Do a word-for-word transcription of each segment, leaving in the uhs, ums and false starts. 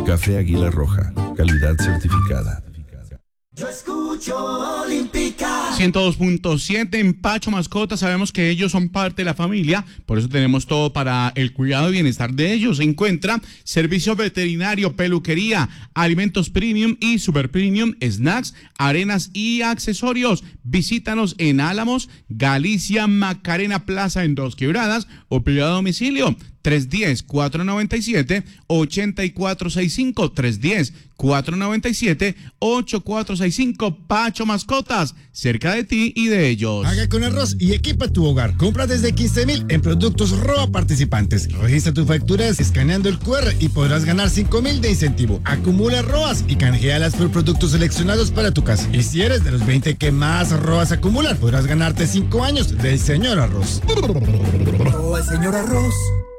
Café Águila Roja, calidad certificada. Yo escucho Olímpica. ciento dos punto siete en Pacho Mascotas. Sabemos que ellos son parte de la familia, por eso tenemos todo para el cuidado y bienestar de ellos. Se encuentra servicio veterinario, peluquería, alimentos premium y super premium, snacks, arenas y accesorios. Visítanos en Álamos, Galicia, Macarena Plaza en Dos Quebradas o pide a domicilio tres uno cero, cuatro nueve siete, ocho cuatro seis cinco, tres uno cero, cuatro nueve siete, ocho cuatro seis cinco. Pacho Mascotas, cerca de ti y de ellos. Haga con arroz y equipa tu hogar. Compra desde quince mil en productos Roa participantes. Registra tus facturas escaneando el cu erre y podrás ganar cinco mil de incentivo. Acumula Roas y canjealas por productos seleccionados para tu casa. Y si eres de los veinte que más Roas acumulan, podrás ganarte cinco años del señor Arroz. Oh, el señor Arroz.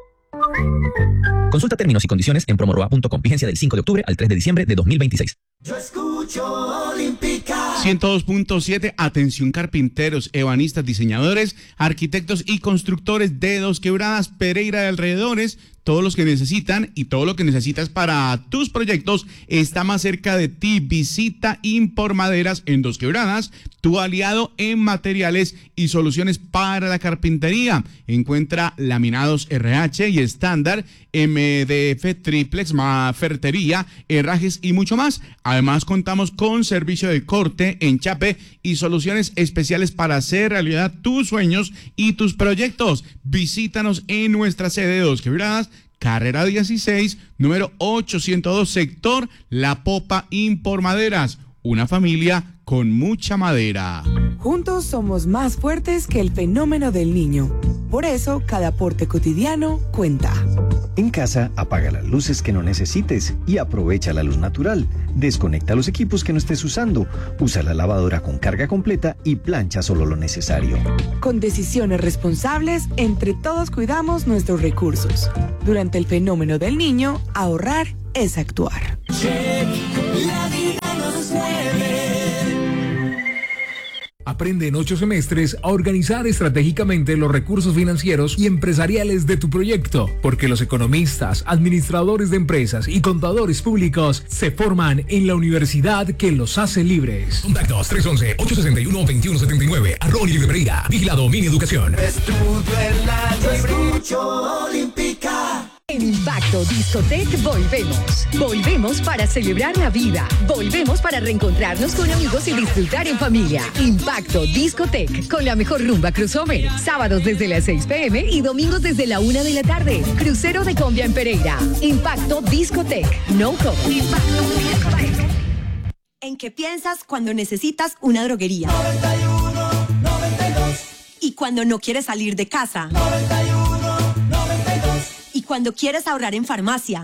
Consulta términos y condiciones en promoroa punto com. Vigencia del cinco de octubre al tres de diciembre de dos mil veintiséis. Yo escucho Olímpica. ciento dos punto siete, atención carpinteros, ebanistas, diseñadores, arquitectos y constructores de Dos Quebradas, Pereira de alrededores. Todos los que necesitan y todo lo que necesitas para tus proyectos está más cerca de ti. Visita Impor Maderas en Dos Quebradas, tu aliado en materiales y soluciones para la carpintería. Encuentra laminados erre hache y estándar, eme de efe, triplex, ferretería, herrajes y mucho más. Además contamos con servicio de corte, enchape y soluciones especiales para hacer realidad tus sueños y tus proyectos. Visítanos en nuestra sede de Dos Quebradas, carrera dieciséis, número ochocientos dos, sector La Popa. Impor Maderas, una familia con mucha madera. Juntos somos más fuertes que el fenómeno del niño. Por eso, cada aporte cotidiano cuenta. En casa, apaga las luces que no necesites y aprovecha la luz natural. Desconecta los equipos que no estés usando. Usa la lavadora con carga completa y plancha solo lo necesario. Con decisiones responsables, entre todos cuidamos nuestros recursos. Durante el fenómeno del niño, ahorrar es actuar. Check, la vida nos mueve. Aprende en ocho semestres a organizar estratégicamente los recursos financieros y empresariales de tu proyecto, porque los economistas, administradores de empresas y contadores públicos se forman en la universidad que los hace libres. Contactos tres once, ocho sesenta y uno, veintiuno setenta y nueve. Arroba Libre Pereira. Vigilado Mini Educación. Estudio en la Yo escucho Olímpica. En Impacto Discotec volvemos. Volvemos para celebrar la vida. Volvemos para reencontrarnos con amigos y disfrutar en familia. Impacto Discotec, con la mejor rumba crossover. Sábados desde las seis pe eme y domingos desde la una de la tarde. Crucero de Combia en Pereira. Impacto Discotec. No cover. Impacto Discotec. ¿En qué piensas cuando necesitas una droguería? noventa y uno, noventa y dos. Y cuando no quieres salir de casa. noventa y uno, noventa y dos. Y cuando quieres ahorrar en farmacia.